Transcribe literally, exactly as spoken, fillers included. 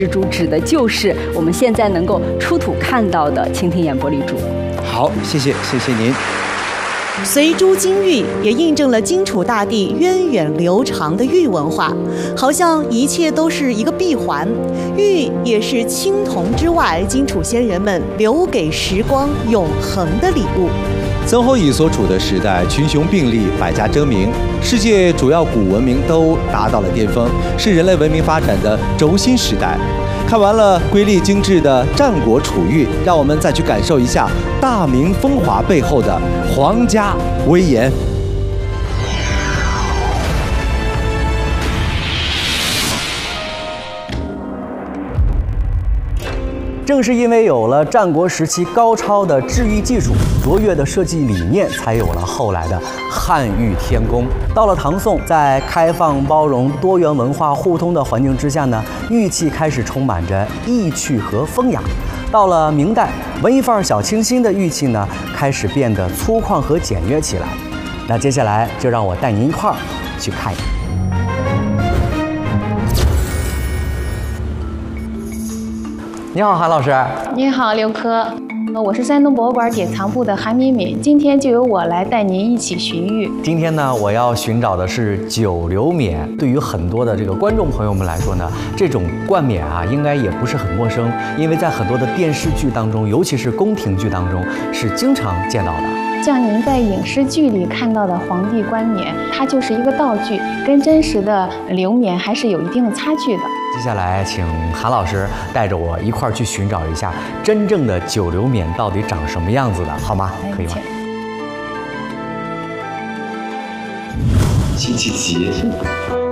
珠指的就是我们现在能够出土看到的蜻蜓眼玻璃珠。 好，谢谢，谢谢您。 随珠金玉也印证了荆楚大地源远流长的玉文化，好像一切都是一个闭环。玉也是青铜之外，荆楚先人们留给时光永恒的礼物。 曾侯乙所处的时代，群雄并立，百家争鸣，世界主要古文明都达到了巅峰，是人类文明发展的轴心时代。看完了瑰丽精致的战国楚玉，让我们再去感受一下大明风华背后的皇家威严。 正是因为有了战国时期高超的制玉技术、卓越的设计理念，才有了后来的汉玉天工。到了唐宋，在开放、包容、多元文化互通的环境之下呢，玉器开始充满着意趣和风雅。到了明代，文艺范儿小清新的玉器呢，开始变得粗犷和简约起来。那接下来就让我带您一块儿去看一看。你好，韩老师。 你好，刘科。我是山东博物馆典藏部的韩敏敏，今天就由我来带您一起寻玉。 今天呢，我要寻找的是九流冕。对于很多的这个观众朋友们来说呢，这种冠冕啊，应该也不是很陌生，因为在很多的电视剧当中，尤其是宫廷剧当中，是经常见到的。 像您在影视剧里看到的皇帝冠冕，它就是一个道具，跟真实的流冕还是有一定的差距的。 接下来，请韩老师带着我一块儿去寻找一下真正的九流冕到底长什么样子的，好吗？可以吗？ 辛弃疾。